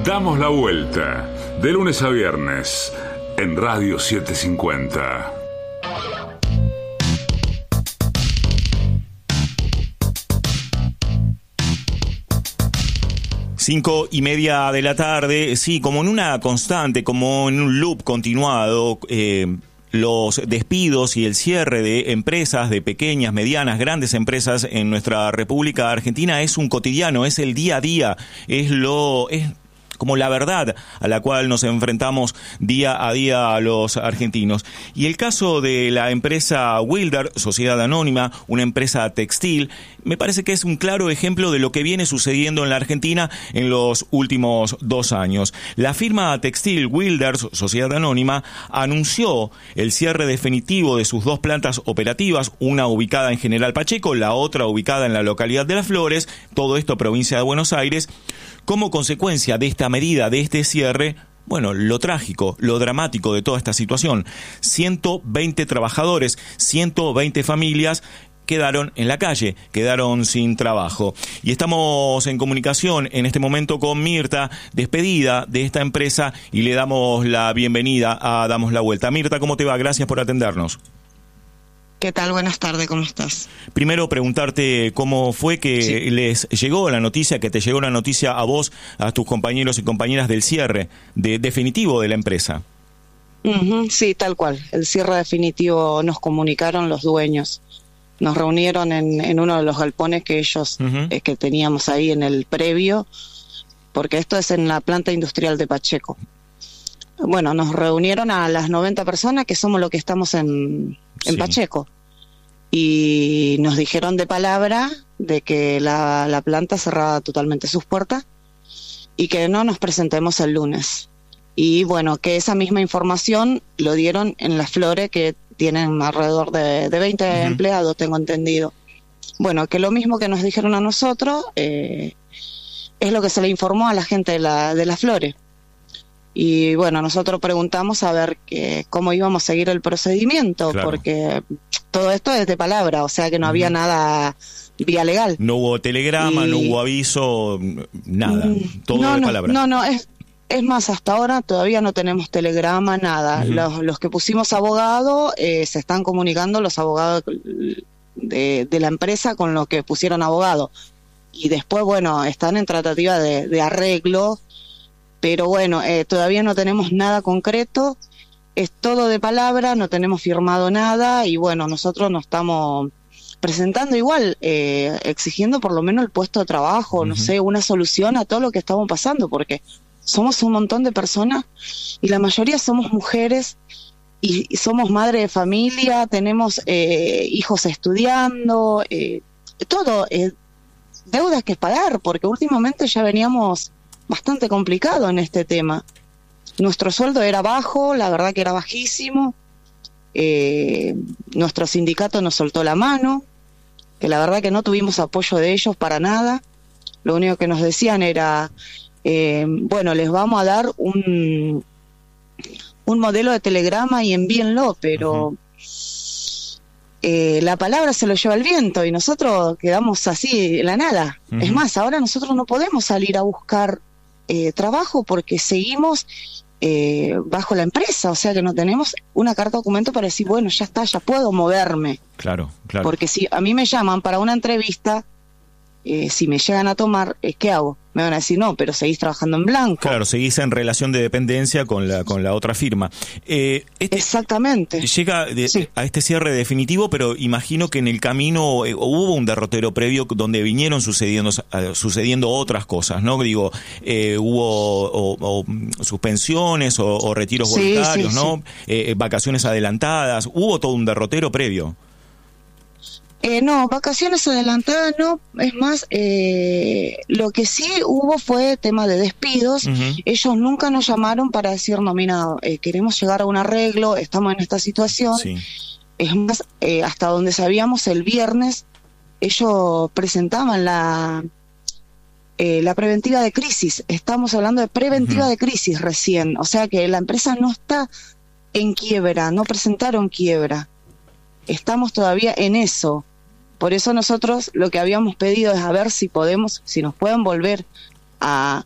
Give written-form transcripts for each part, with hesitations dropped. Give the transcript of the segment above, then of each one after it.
Damos la vuelta, de lunes a viernes, en Radio 750. Cinco y media de la tarde, sí, como en una constante, como en un loop continuado, los despidos y el cierre de empresas, de pequeñas, medianas, grandes empresas en nuestra República Argentina es un cotidiano, es el día a día, es como la verdad a la cual nos enfrentamos día a día a los argentinos. Y el caso de la empresa Wilder, Sociedad Anónima, una empresa textil, me parece que es un claro ejemplo de lo que viene sucediendo en la Argentina en los últimos 2 años. La firma textil Wilder, Sociedad Anónima, anunció el cierre definitivo de sus 2 plantas operativas, una ubicada en General Pacheco, la otra ubicada en la localidad de Las Flores, todo esto provincia de Buenos Aires. Como consecuencia de esta medida, de este cierre, bueno, lo trágico, lo dramático de toda esta situación, 120 trabajadores, 120 familias quedaron en la calle, quedaron sin trabajo. Y estamos en comunicación en este momento con Mirta, despedida de esta empresa, y le damos la bienvenida a Damos la Vuelta. Mirta, ¿cómo te va? Gracias por atendernos. ¿Qué tal? Buenas tardes, ¿cómo estás? Primero preguntarte cómo fue que les llegó la noticia, que te llegó la noticia a vos, a tus compañeros y compañeras del cierre definitivo de la empresa. Sí, tal cual. El cierre definitivo nos comunicaron los dueños. Nos reunieron en uno de los galpones que ellos que teníamos ahí en el previo, porque esto es en la planta industrial de Pacheco. Bueno, nos reunieron a las 90 personas que somos los que estamos en Pacheco. Y nos dijeron de palabra de que la planta cerraba totalmente sus puertas y que no nos presentemos el lunes. Y bueno, que esa misma información lo dieron en Las Flores, que tienen alrededor de 20 empleados, tengo entendido. Bueno, que lo mismo que nos dijeron a nosotros es lo que se le informó a la gente de Las Flores. Y bueno, nosotros preguntamos a ver cómo íbamos a seguir el procedimiento, claro, porque todo esto es de palabra, o sea que no había nada vía legal. No hubo telegrama, no hubo aviso, nada, todo de palabra. No, es más, hasta ahora todavía no tenemos telegrama, nada. Los que pusimos abogado, se están comunicando los abogados de la empresa con los que pusieron abogado. Y después, bueno, están en tratativa de arreglo. Pero bueno, todavía no tenemos nada concreto, es todo de palabra, no tenemos firmado nada y bueno, nosotros nos estamos presentando igual, exigiendo por lo menos el puesto de trabajo, no sé, una solución a todo lo que estamos pasando, porque somos un montón de personas y la mayoría somos mujeres y somos madre de familia, tenemos hijos estudiando, todo, deudas que pagar, porque últimamente ya veníamos bastante complicado en este tema. Nuestro sueldo era bajo, la verdad que era bajísimo. Nuestro sindicato nos soltó la mano, que la verdad que no tuvimos apoyo de ellos para nada. Lo único que nos decían era, bueno, les vamos a dar un modelo de telegrama y envíenlo, pero la palabra se lo lleva el viento y nosotros quedamos así en la nada. Es más, ahora nosotros no podemos salir a buscar trabajo porque seguimos bajo la empresa, o sea que no tenemos una carta documento para decir, bueno, ya está, ya puedo moverme. Claro. Porque si a mí me llaman para una entrevista, si me llegan a tomar, ¿qué hago? Me van a decir, no, pero seguís trabajando en blanco. Claro, seguís en relación de dependencia con la otra firma. Exactamente. Llega a este cierre definitivo, pero imagino que en el camino hubo un derrotero previo donde vinieron sucediendo otras cosas, ¿no? Digo, hubo suspensiones o retiros voluntarios, ¿no? Vacaciones adelantadas, hubo todo un derrotero previo. No, vacaciones adelantadas no, es más, lo que sí hubo fue tema de despidos. Ellos nunca nos llamaron para decirnos, mira, queremos llegar a un arreglo, estamos en esta situación. Es más, hasta donde sabíamos, el viernes ellos presentaban la preventiva de crisis. Estamos hablando de preventiva de crisis recién, o sea que la empresa no está en quiebra, no presentaron quiebra. Estamos todavía en eso. Por eso nosotros lo que habíamos pedido es a ver si nos pueden volver a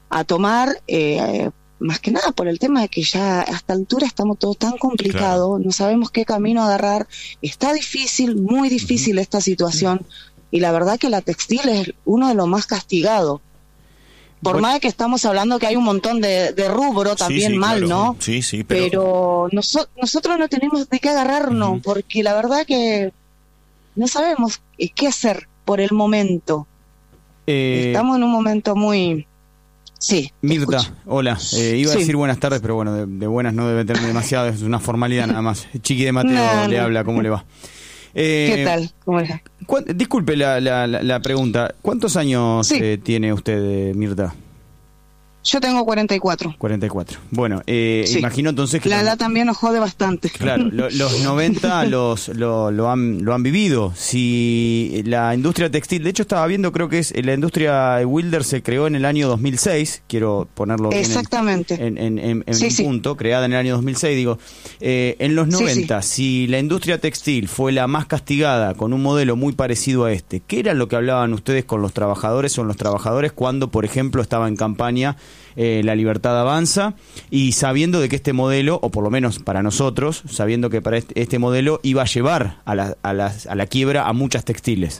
a tomar, más que nada por el tema de que ya a esta altura estamos todo tan complicado, claro. No sabemos qué camino agarrar, está difícil, muy difícil esta situación, y la verdad que la textil es uno de los más castigados. Por más de que estamos hablando que hay un montón de rubro también mal, claro. ¿No? Sí, pero nosotros no tenemos de qué agarrarnos, porque la verdad que no sabemos qué hacer por el momento. Estamos en un momento muy... Sí. Mirta, hola. Iba a decir buenas tardes, pero bueno, de buenas no debe tener demasiado, es una formalidad nada más. Chiqui de Mateo le habla, ¿cómo le va? ¿Qué tal? ¿Cómo le va? Disculpe la pregunta. ¿Cuántos años tiene usted, Mirta? Yo tengo 44. 44. Bueno, imagino entonces que... La edad también nos jode bastante. Claro, los 90 lo han vivido. Si la industria textil... De hecho, estaba viendo, creo que es la industria Wilder se creó en el año 2006. Quiero ponerlo exactamente en punto. Creada en el año 2006, digo. En los 90, si la industria textil fue la más castigada con un modelo muy parecido a este, ¿qué era lo que hablaban ustedes con los trabajadores o los trabajadores cuando, por ejemplo, estaba en campaña La Libertad Avanza, y sabiendo de que este modelo, o por lo menos para nosotros, sabiendo que para este modelo iba a llevar a la quiebra a muchas textiles?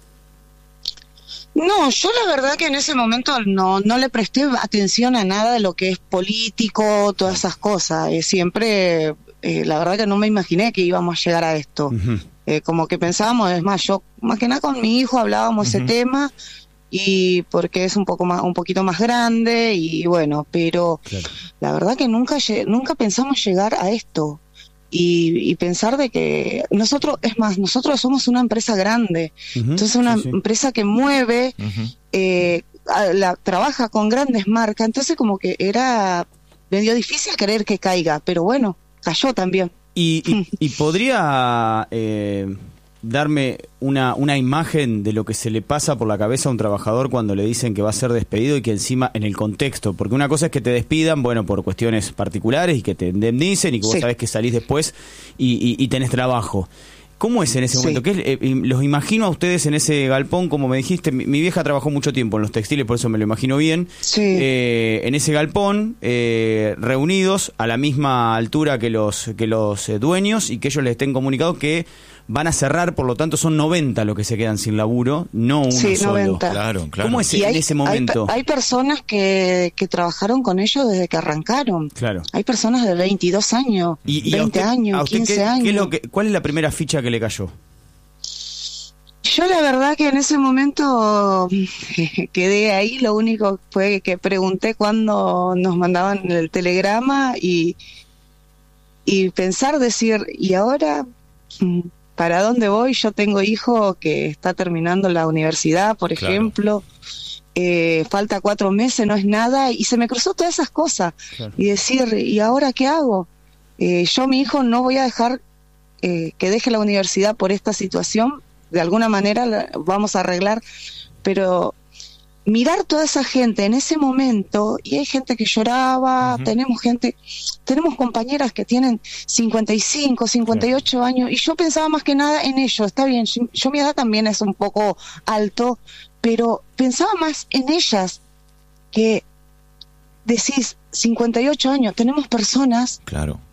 No, yo la verdad que en ese momento no le presté atención a nada de lo que es político, todas esas cosas. Siempre, la verdad que no me imaginé que íbamos a llegar a esto. Como que pensábamos, es más, yo más que nada con mi hijo hablábamos ese tema, y porque es un poquito más grande, y bueno, pero claro. La verdad que nunca pensamos llegar a esto, y pensar de que nosotros somos una empresa grande, entonces una empresa que mueve, trabaja con grandes marcas, entonces como que era medio difícil creer que caiga, pero bueno, cayó también. Y podría darme una imagen de lo que se le pasa por la cabeza a un trabajador cuando le dicen que va a ser despedido, y que encima en el contexto, porque una cosa es que te despidan, bueno, por cuestiones particulares, y que te indemnicen, y que vos sabés que salís después y tenés trabajo. ¿Cómo es en ese momento? Los imagino a ustedes en ese galpón, como me dijiste, mi vieja trabajó mucho tiempo en los textiles, por eso me lo imagino bien. En ese galpón, reunidos a la misma altura que los dueños, y que ellos les estén comunicados que van a cerrar, por lo tanto son 90 los que se quedan sin laburo, no uno solo. 90. Claro. ¿Cómo es en ese momento? Hay personas que trabajaron con ellos desde que arrancaron. Claro. Hay personas de 22 años, 20 años, 15 años. ¿Cuál es la primera ficha que le cayó? Yo la verdad que en ese momento quedé ahí, lo único fue que pregunté cuando nos mandaban el telegrama, y pensar, decir, ¿y ahora para dónde voy? Yo tengo hijo que está terminando la universidad, por ejemplo, falta 4 meses, no es nada, y se me cruzó todas esas cosas, y decir, ¿y ahora qué hago? Yo, mi hijo, no voy a dejar que deje la universidad por esta situación, de alguna manera vamos a arreglar, pero mirar toda esa gente en ese momento, y hay gente que lloraba, tenemos compañeras que tienen 55, 58 años, y yo pensaba más que nada en ellos. Está bien, yo mi edad también es un poco alto, pero pensaba más en ellas, que decís, 58 años, tenemos personas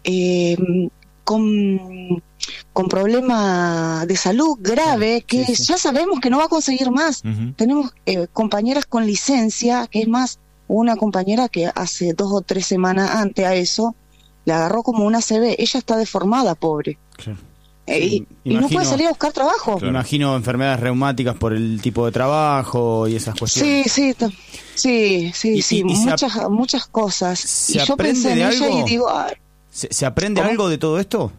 con problema de salud grave, que ya sabemos que no va a conseguir más. Tenemos compañeras con licencia, que es más, una compañera que hace 2 o 3 semanas antes a eso, le agarró como una ACV, ella está deformada, pobre. Y no puede salir a buscar trabajo. Me imagino enfermedades reumáticas por el tipo de trabajo y esas cuestiones. Sí, muchas cosas. Y yo pensé en ella y digo... ¿Se aprende algo de todo esto?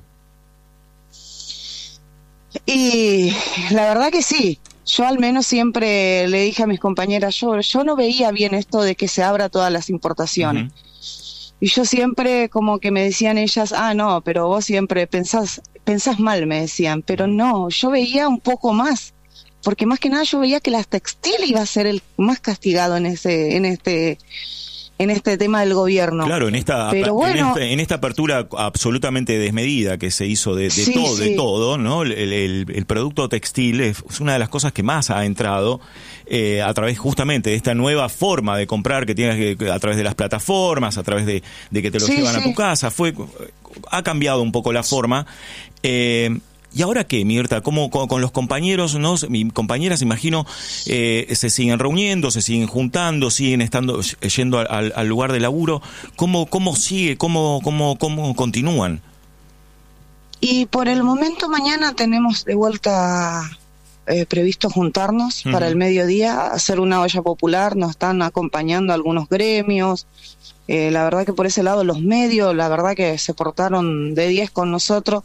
Y la verdad que sí. Yo al menos siempre le dije a mis compañeras, yo no veía bien esto de que se abra todas las importaciones. Y yo siempre como que me decían ellas, no, pero vos siempre pensás mal, me decían. Pero no, yo veía un poco más. Porque más que nada yo veía que la textil iba a ser el más castigado en en este tema del gobierno. Claro, en esta apertura absolutamente desmedida que se hizo de todo, ¿no? El producto textil es una de las cosas que más ha entrado a través justamente de esta nueva forma de comprar que tienes a través de las plataformas, a través de que te lo llevan a tu casa. Ha cambiado un poco la forma. ¿Y ahora qué, Mirta? ¿Cómo con los compañeros, no? Mis compañeras, imagino, se siguen reuniendo, se siguen juntando, siguen yendo al lugar de laburo? ¿Cómo sigue? ¿Cómo continúan? Y por el momento mañana tenemos de vuelta previsto juntarnos para el mediodía, hacer una olla popular. Nos están acompañando algunos gremios. La verdad que por ese lado los medios, la verdad que se portaron de 10 con nosotros.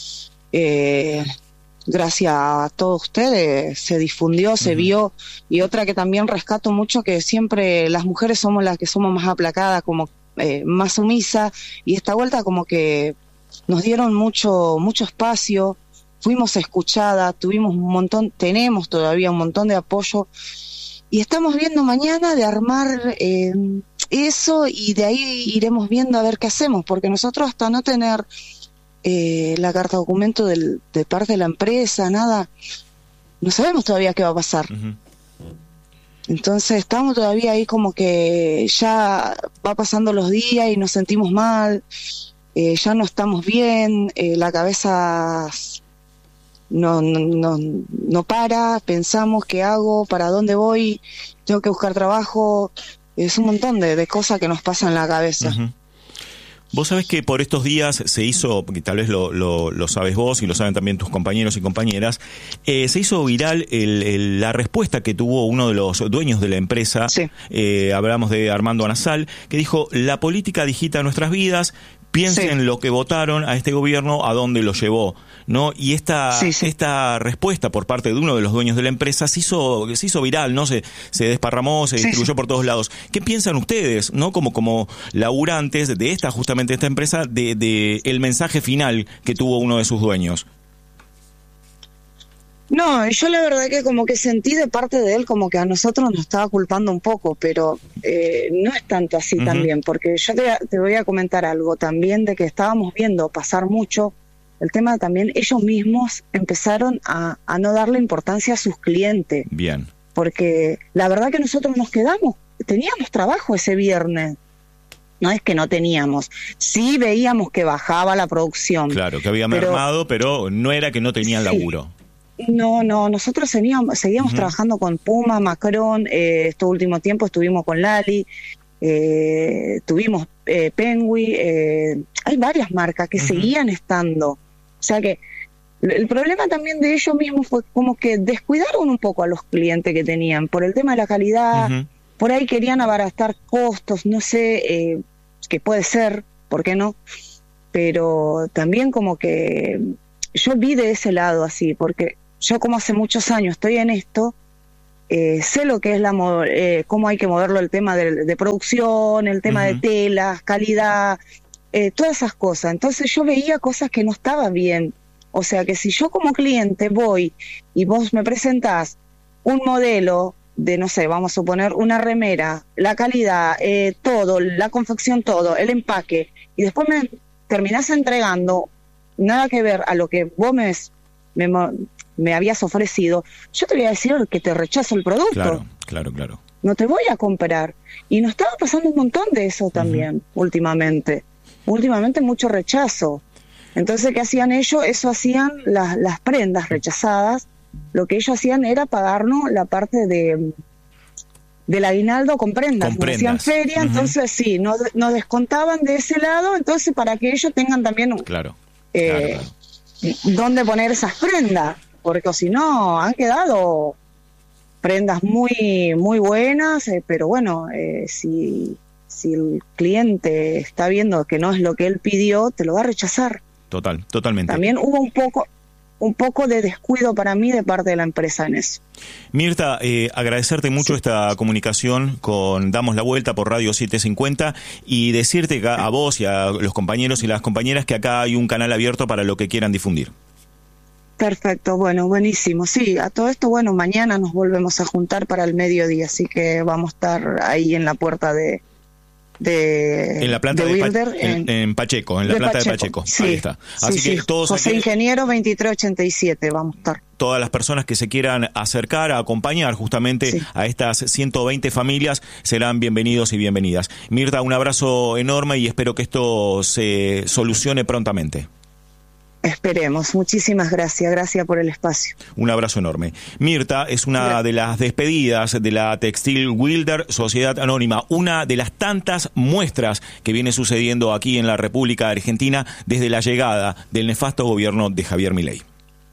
Gracias a todos ustedes se difundió, se vio. Y otra que también rescato mucho, que siempre las mujeres somos las que somos más aplacadas, como más sumisas, y esta vuelta como que nos dieron mucho espacio, fuimos escuchadas, tenemos todavía un montón de apoyo, y estamos viendo mañana de armar eso, y de ahí iremos viendo a ver qué hacemos, porque nosotros hasta no tener la carta documento de parte de la empresa, nada, no sabemos todavía qué va a pasar. Entonces estamos todavía ahí como que ya va pasando los días y nos sentimos mal, ya no estamos bien, la cabeza no para, pensamos qué hago, para dónde voy, tengo que buscar trabajo, es un montón de cosas que nos pasan en la cabeza. Vos sabés que por estos días se hizo, porque tal vez lo sabes vos y lo saben también tus compañeros y compañeras, se hizo viral la respuesta que tuvo uno de los dueños de la empresa, hablamos de Armando Anasal, que dijo: la política digita nuestras vidas, piensen lo que votaron a este gobierno, a dónde lo llevó, ¿no? Y esta respuesta por parte de uno de los dueños de la empresa se hizo viral, ¿no? Se desparramó, se distribuyó por todos lados. ¿Qué piensan ustedes, no? Como laburantes de justamente esta empresa, de el mensaje final que tuvo uno de sus dueños? No, yo la verdad que como que sentí de parte de él como que a nosotros nos estaba culpando un poco, pero no es tanto así también, porque yo te voy a comentar algo también, de que estábamos viendo pasar mucho el tema. También ellos mismos empezaron a no darle importancia a sus clientes. Bien. Porque la verdad que nosotros teníamos trabajo ese viernes. No es que no teníamos, sí veíamos que bajaba la producción. Claro, que había mermado, pero no era que no tenían laburo. No, nosotros seguíamos trabajando con Puma, Macron, este último tiempo estuvimos con Lali, tuvimos Penguin, hay varias marcas que seguían estando. O sea que el problema también de ellos mismos fue como que descuidaron un poco a los clientes que tenían por el tema de la calidad, por ahí querían abaratar costos, no sé, que puede ser, ¿por qué no? Pero también como que yo vi de ese lado así, porque yo como hace muchos años estoy en esto, sé lo que es cómo hay que moverlo, el tema de producción, el tema de telas, calidad, todas esas cosas. Entonces yo veía cosas que no estaban bien. O sea que si yo como cliente voy y vos me presentás un modelo de, no sé, vamos a suponer una remera, la calidad, todo, la confección, todo, el empaque, y después me terminás entregando nada que ver a lo que vos me habías ofrecido, yo te voy a decir que te rechazo el producto. Claro. No te voy a comprar. Y nos estaba pasando un montón de eso también, últimamente. Últimamente mucho rechazo. Entonces, ¿qué hacían ellos? Eso hacían las prendas rechazadas. Lo que ellos hacían era pagarnos la parte del aguinaldo con prendas. Nos hacían feria, entonces sí, nos descontaban de ese lado, entonces para que ellos tengan también dónde poner esas prendas, porque si no han quedado prendas muy muy buenas, pero bueno, si el cliente está viendo que no es lo que él pidió, te lo va a rechazar. Totalmente. También hubo un poco de descuido para mí de parte de la empresa en eso. Mirta, agradecerte mucho esta comunicación con Damos la Vuelta por Radio 750 y decirte a vos y a los compañeros y las compañeras que acá hay un canal abierto para lo que quieran difundir. Perfecto, bueno, buenísimo. Sí, a todo esto, bueno, mañana nos volvemos a juntar para el mediodía, así que vamos a estar ahí en la puerta de En la planta de Wilder, en Pacheco, en la planta de Pacheco. Sí, ahí está. Así sí, que todos José Ingeniero 2387 vamos a estar. Todas las personas que se quieran acercar a acompañar justamente a estas 120 familias serán bienvenidos y bienvenidas. Mirta, un abrazo enorme y espero que esto se solucione prontamente. Esperemos. Muchísimas gracias por el espacio. Un abrazo enorme. Mirta es una de las despedidas de la Textil Wilder Sociedad Anónima, una de las tantas muestras que viene sucediendo aquí en la República Argentina desde la llegada del nefasto gobierno de Javier Milei.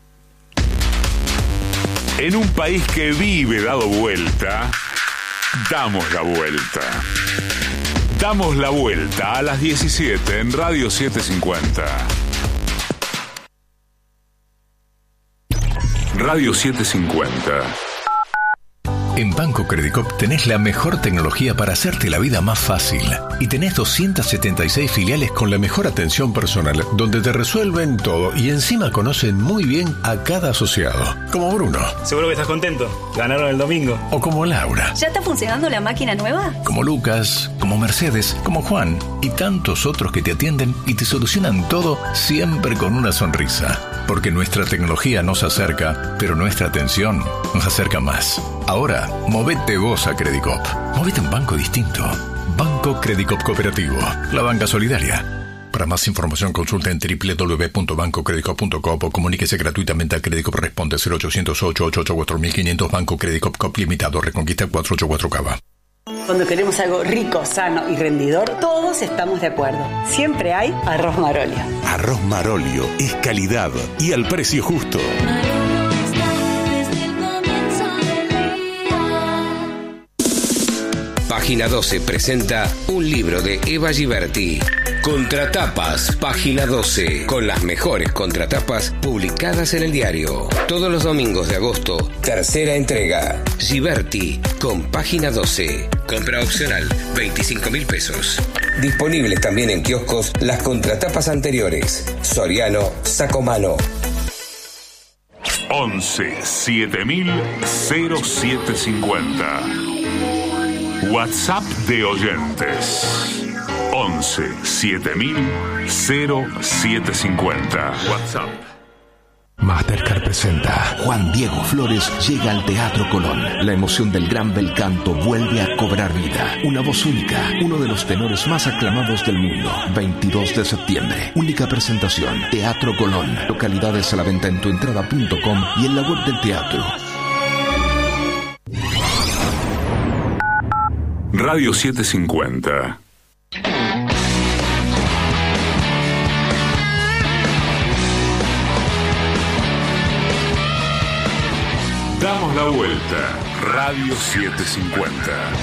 En un país que vive dado vuelta, damos la vuelta. Damos la vuelta a las 17 en Radio 750. Radio 750. En Banco Credicop tenés la mejor tecnología para hacerte la vida más fácil. Y tenés 276 filiales con la mejor atención personal, donde te resuelven todo y encima conocen muy bien a cada asociado. Como Bruno. Seguro que estás contento. Ganaron el domingo. O como Laura. ¿Ya está funcionando la máquina nueva? Como Lucas, como Mercedes, como Juan y tantos otros que te atienden y te solucionan todo siempre con una sonrisa. Porque nuestra tecnología nos acerca, pero nuestra atención nos acerca más. Ahora, movete vos a Credicop. Movete a un banco distinto. Banco Credicop Cooperativo. La banca solidaria. Para más información consulta en www.bancocredicop.com o comuníquese gratuitamente a Credicop. Responde 0800-888-4500. Banco Credicop Cop Limitado. Reconquista 484 Cava. Cuando queremos algo rico, sano y rendidor, todos estamos de acuerdo. Siempre hay Arroz Marolio. Arroz Marolio es calidad y al precio justo. Página 12 presenta un libro de Eva Giberti. Contratapas, Página 12, con las mejores contratapas publicadas en el diario. Todos los domingos de agosto, tercera entrega. Giberti, con Página 12. Compra opcional, 25.000 pesos. Disponibles también en kioscos las contratapas anteriores. Soriano, Sacomano. 11 7000 0750. WhatsApp de oyentes 11 7000 0750. WhatsApp. Mastercard presenta Juan Diego Flores llega al Teatro Colón. La emoción del gran bel canto vuelve a cobrar vida. Una voz única, uno de los tenores más aclamados del mundo. 22 de septiembre, única presentación. Teatro Colón. Localidades a la venta en tuentrada.com y en la web del teatro. Radio 750. Damos la vuelta. Radio 750.